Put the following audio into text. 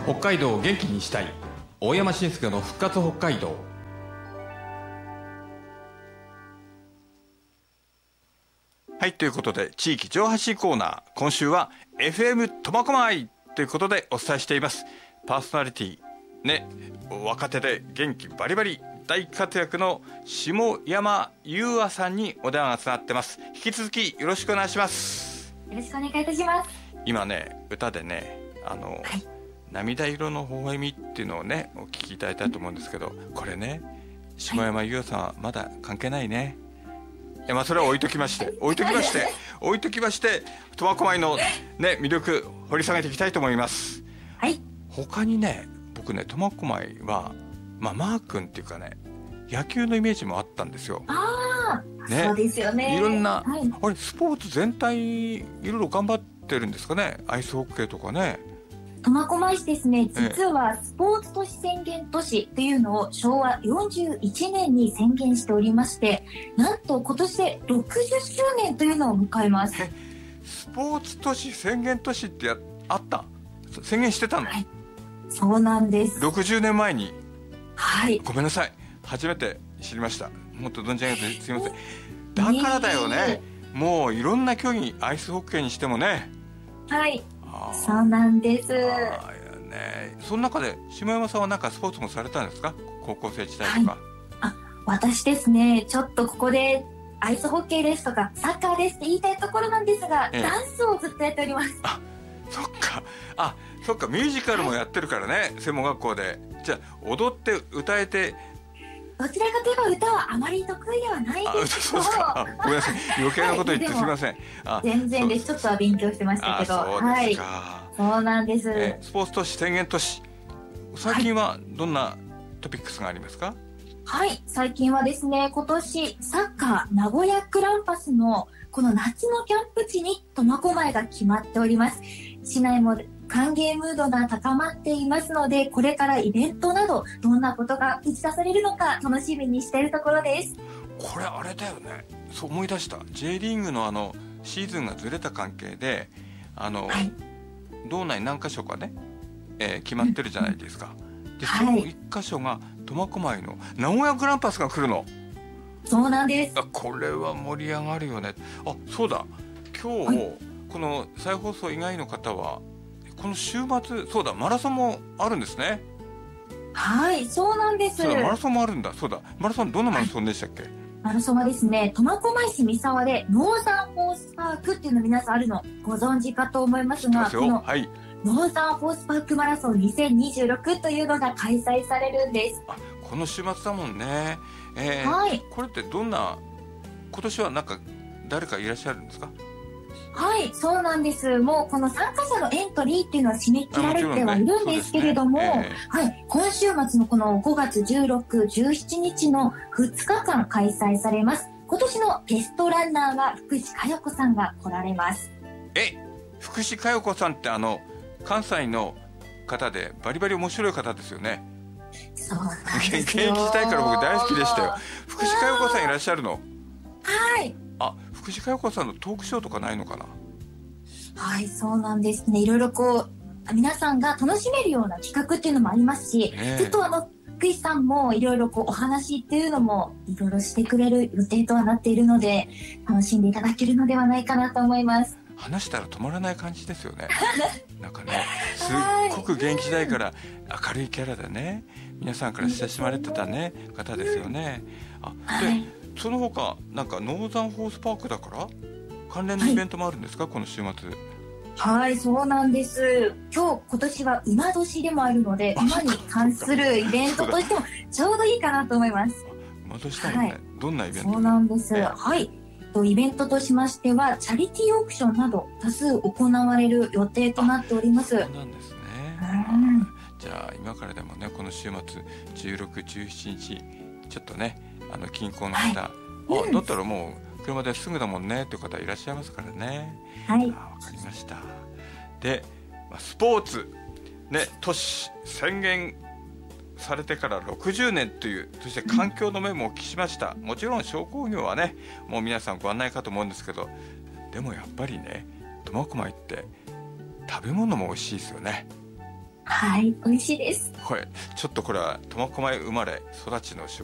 北海道を元気にしたい大山伸介の復活北海道。はい、ということで地域情報発信コーナー、今週は FM 苫小牧ということでお伝えしています。パーソナリティね、若手で元気バリバリ大活躍の下山優愛さんにお電話がつながってます。引き続きよろしくお願いします。 よろしくお願いいたします。 今ね、歌でね、涙色の微笑みっていうのをねお聞きいただいたと思うんですけど、これね、下山優愛さんはまだ関係ないね。それは置いときまして苫小牧のね魅力掘り下げていきたいと思います。 はい。 他にね、僕ね、苫小牧はマー君っていうかね、野球のイメージもあったんですよ。ね、 そうですよね。 いろんな、 はい、 あれスポーツ全体いろいろ頑張ってるんですかね。アイスホッケーとかね。 苫小牧市ですね、実はスポーツ都市宣言都市っていうのを昭和41年に宣言しておりまして、なんと今年で60周年というのを迎えます。 スポーツ都市宣言都市ってあった？宣言してたの？ はい、そうなんです。 60年前に。 はい。 ごめんなさい、初めて知りました。もっと存じ上げてすいません。だからだよね、もういろんな競技、アイスホッケーにしてもね。 はい、そうなんです。 ね、その中で下山さんは何かスポーツもされたんですか？高校生時代とか。 はい、私ですね、ちょっとここでアイスホッケーですとかサッカーですって言いたいところなんですが、ダンスをずっとやっております。 そっか、ミュージカルもやってるからね、専門学校で。じゃあ踊って歌えて。 どちらかといえば歌はあまり得意ではないですけど。 ごめんなさい、余計なこと言ってすみません。 全然です。ちょっとは勉強してましたけど。 そうですか。 はい、そうなんです。 スポーツ都市宣言都市、最近はどんなトピックスがありますか？ はい、最近はですね、今年サッカー名古屋グランパスのこの夏のキャンプ地に苫小牧が決まっております。市内も歓迎ムードが高まっていますので、これからイベントなどどんなことが打ち出されるのか楽しみにしているところです。 これあれだよね、そう思い出した。 J リーグのシーズンがずれた関係で道内何か所かね、決まってるじゃないですか。で、その1箇所が苫小牧の名古屋グランパスが来るの。 そうなんです。 これは盛り上がるよね。そうだ、今日、この再放送以外の方はこの週末、そうだ、マラソンもあるんですね。 はい、そうなんです。 そうだ、マラソンもあるんだ。そうだ、マラソン、どんなマラソンでしたっけ？ マラソンはですね、苫小牧市三沢でノーザンホースパークっていうの皆さんあるのご存知かと思いますが、このノーザンホースパークマラソン2026というのが開催されるんです。 この週末だもんね。 はい。 これってどんな、今年はなんか誰かいらっしゃるんですか？ はい、そうなんです。もうこの参加者のエントリーっていうのは締め切られてはいるんですけれども、はい、今週末のこの5月16、17日の2日間開催されます。今年のゲストランナーは福士加代子さんが来られます。 福士加代子さんって関西の方でバリバリ面白い方ですよね。 そうなんですよ。 現役時代から僕大好きでしたよ。福士加代子さんいらっしゃるの？ はい。 福士加代子さんのトークショーとかないのかな？ はい、そうなんですね。いろいろ皆さんが楽しめるような企画っていうのもありますし、ずっと福井さんもいろいろお話っていうのもいろいろしてくれる予定とはなっているので、楽しんでいただけるのではないかなと思います。 話したら止まらない感じですよね。なんかね、すっごく現役時代から明るいキャラでね、皆さんから親しまれてたね方ですよね。で、その他なんかノーザンホースパークだから関連のイベントもあるんですか？この週末。 はい、そうなんです。今年は馬年でもあるので、馬に関するイベントとしてもちょうどいいかなと思います。 馬年だもんね。どんなイベント？ そうなんです。はい。イベントとしましてはチャリティーオークションなど多数行われる予定となっております。 そうなんですね。じゃあ今からでもね、この週末16、17日ちょっとね、近郊の方、だったらもう車ですぐだもんねという方いらっしゃいますからね。 はい。 わかりました。で、スポーツね、都市宣言されてから60年という、そして環境の面もお聞きしました。もちろん商工業はね、もう皆さんご案内かと思うんですけど、でもやっぱりね、苫小牧って食べ物も美味しいですよね。 はい、美味しいです。 はい、ちょっとこれは苫小牧生まれ育ちの下